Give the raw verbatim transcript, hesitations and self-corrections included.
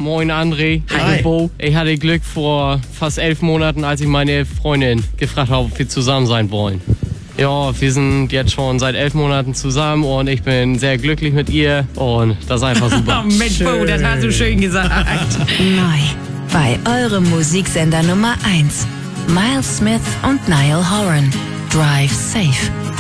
Moin André, ich Hi. bin Bo. Ich hatte Glück vor fast elf Monaten, als ich meine Freundin gefragt habe, ob wir zusammen sein wollen. Ja, wir sind jetzt schon seit elf Monaten zusammen und ich bin sehr glücklich mit ihr und das ist einfach super. Mensch, Bo, das hast du schön gesagt. Neu bei eurem Musiksender Nummer eins. Miles Smith und Niall Horan. Drive Safe.